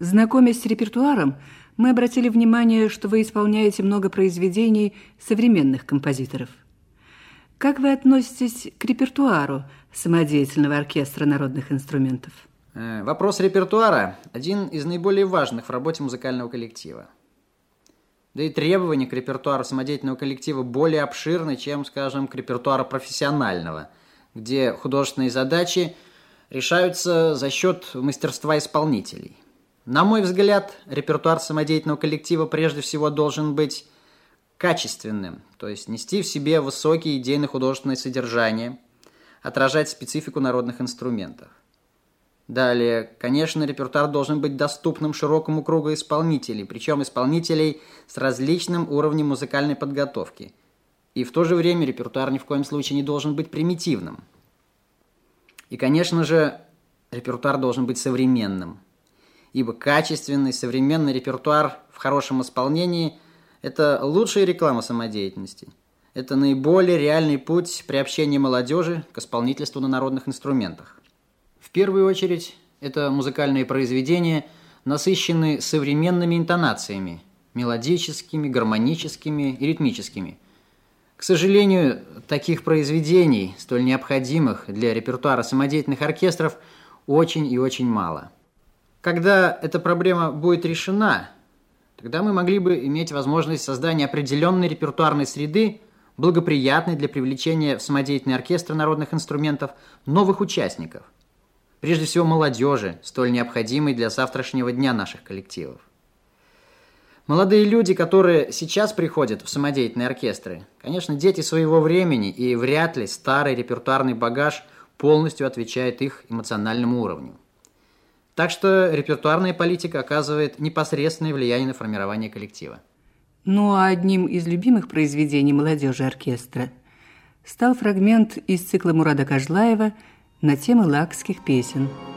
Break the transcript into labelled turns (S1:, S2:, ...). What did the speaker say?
S1: Знакомясь с репертуаром, мы обратили внимание, что вы исполняете много произведений современных композиторов. Как вы относитесь к репертуару самодеятельного оркестра народных инструментов?
S2: Вопрос репертуара – один из наиболее важных в работе музыкального коллектива. Да и требования к репертуару самодеятельного коллектива более обширны, чем, скажем, к репертуару профессионального, где художественные задачи решаются за счет мастерства исполнителей. На мой взгляд, репертуар самодеятельного коллектива прежде всего должен быть качественным, то есть нести в себе высокие идейно-художественное содержание, отражать специфику народных инструментов. Далее, конечно, репертуар должен быть доступным широкому кругу исполнителей, причем исполнителей с различным уровнем музыкальной подготовки. И в то же время репертуар ни в коем случае не должен быть примитивным. И, конечно же, репертуар должен быть современным, ибо качественный, современный репертуар в хорошем исполнении – это лучшая реклама самодеятельности. Это наиболее реальный путь приобщения молодежи к исполнительству на народных инструментах. В первую очередь, это музыкальные произведения насыщены современными интонациями – мелодическими, гармоническими и ритмическими. К сожалению, таких произведений, столь необходимых для репертуара самодеятельных оркестров, очень и очень мало. Когда эта проблема будет решена, тогда мы могли бы иметь возможность создания определенной репертуарной среды, благоприятной для привлечения в самодеятельный оркестр народных инструментов новых участников. Прежде всего молодежи, столь необходимой для завтрашнего дня наших коллективов. Молодые люди, которые сейчас приходят в самодеятельные оркестры, конечно, дети своего времени, и вряд ли старый репертуарный багаж полностью отвечает их эмоциональному уровню. Так что репертуарная политика оказывает непосредственное влияние на формирование коллектива.
S1: Ну а одним из любимых произведений молодежи оркестра стал фрагмент из цикла Мурада Кожлаева на темы лакских песен.